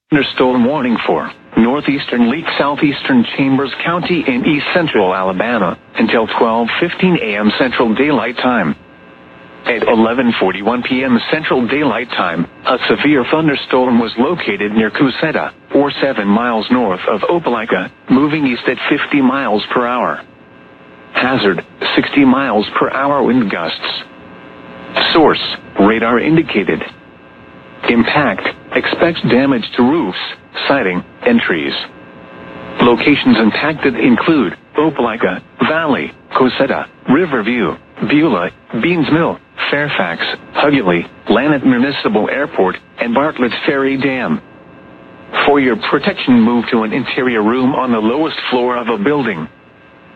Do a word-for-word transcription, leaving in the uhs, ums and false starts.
Thunderstorm warning for northeastern Leake, southeastern Chambers County in east central Alabama until twelve fifteen a m Central Daylight Time. At eleven forty-one p m Central Daylight Time, a severe thunderstorm was located near Cusseta, or seven miles north of Opelika, moving east at fifty miles per hour. Hazard, sixty miles per hour wind gusts. Source, radar indicated. Impact, expects damage to roofs, siding, and trees. Locations impacted include Opelika, Valley, Cusseta, Riverview, Beulah, Beans Mill, Fairfax, Hughley, Lanett Municipal Airport, and Bartlett's Ferry Dam. For your protection, move to an interior room on the lowest floor of a building.